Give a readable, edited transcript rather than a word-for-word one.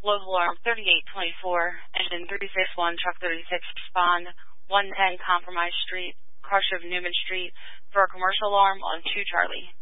Local alarm 3824, engine 361, truck 36, respond 110 Compromise Street, cross of Newman Street, for a commercial alarm on 2 Charlie.